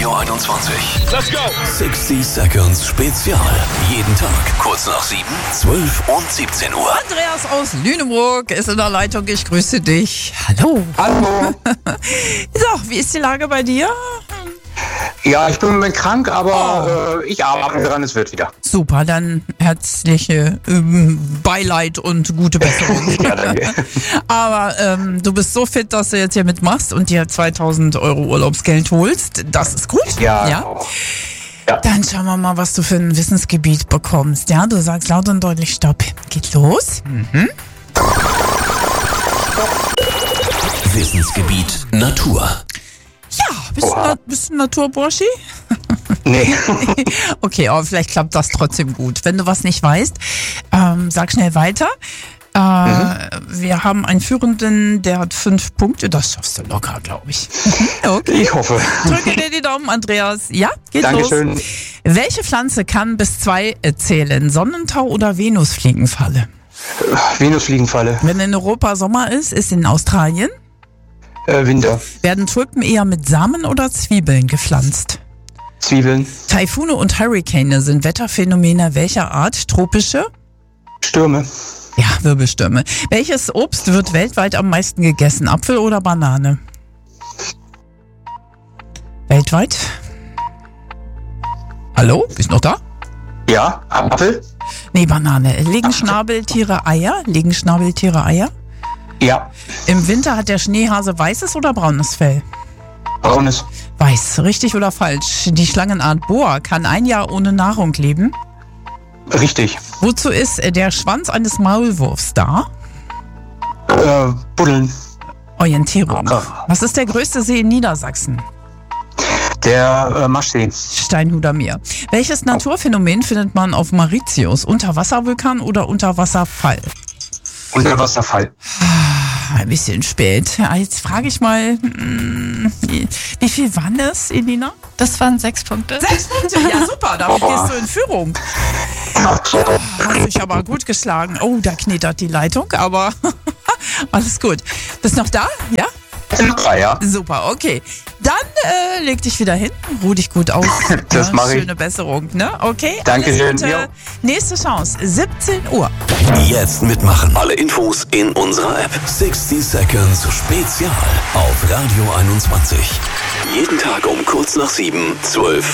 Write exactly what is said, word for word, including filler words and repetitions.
Radio einundzwanzig. Let's go! sixty Seconds Spezial. Jeden Tag kurz nach sieben, zwölf und siebzehn Uhr. Andreas aus Lüneburg ist in der Leitung. Ich grüße dich. Hallo. Hallo. So, wie ist die Lage bei dir? Ja, ich bin im Moment krank, aber äh, ich arbeite dran, es wird wieder. Super, dann herzliche ähm, Beileid und gute Besserung. Ja, danke. Aber ähm, du bist so fit, dass du jetzt hier mitmachst und dir zweitausend Euro Urlaubsgeld holst. Das ist gut. Ja. ja? Ja. Dann schauen wir mal, was du für ein Wissensgebiet bekommst. Ja, du sagst laut und deutlich Stopp. Geht los. Mhm. Wissensgebiet Natur. Ja, bist du, Na- bist du ein Naturburschi? Nee. Okay, aber vielleicht klappt das trotzdem gut. Wenn du was nicht weißt, ähm, sag schnell weiter. Äh, mhm. Wir haben einen Führenden, der hat fünf Punkte. Das schaffst du locker, glaube ich. Okay. Ich hoffe. Drücke dir die Daumen, Andreas. Ja, geht Dankeschön. los. Welche Pflanze kann bis zwei zählen? Sonnentau oder Venusfliegenfalle? Venusfliegenfalle. Wenn in Europa Sommer ist, ist in Australien. Äh, Winter. Werden Tulpen eher mit Samen oder Zwiebeln gepflanzt? Zwiebeln. Taifune und Hurrikane sind Wetterphänomene welcher Art? Tropische? Stürme. Ja, Wirbelstürme. Welches Obst wird weltweit am meisten gegessen? Apfel oder Banane? Weltweit? Hallo? Bist du noch da? Ja, Apfel. Nee, Banane. Legen Schnabeltiere Eier? Legen Schnabeltiere Eier? Ja. Im Winter hat der Schneehase weißes oder braunes Fell? Braunes. Weiß. Richtig oder falsch? Die Schlangenart Boa kann ein Jahr ohne Nahrung leben. Richtig. Wozu ist der Schwanz eines Maulwurfs da? Äh, Buddeln. Orientierung. Ah. Was ist der größte See in Niedersachsen? Der äh, Maschsee. Steinhuder Meer. Welches Naturphänomen findet man auf Mauritius? Unterwasservulkan oder Unterwasserfall? Unterwasserfall. Ein bisschen spät. Ja, jetzt frage ich mal, hm, wie, wie viel waren das, Elina? Das waren sechs Punkte. Sechs Punkte. Ja, super. Damit gehst du in Führung. Hast dich aber gut geschlagen. Oh, da knetert die Leitung, aber alles gut. Bist noch da? Ja? Ja, ja. Super, okay. Dann äh, leg dich wieder hin, ruh dich gut aus. Das ja, mache ich. Schöne Besserung, ne? Okay. Dankeschön. Alles Gute. Ja. Nächste Chance, siebzehn Uhr. Jetzt mitmachen. Alle Infos in unserer App. sixty Seconds Spezial auf Radio einundzwanzig. Jeden Tag um kurz nach sieben, zwölf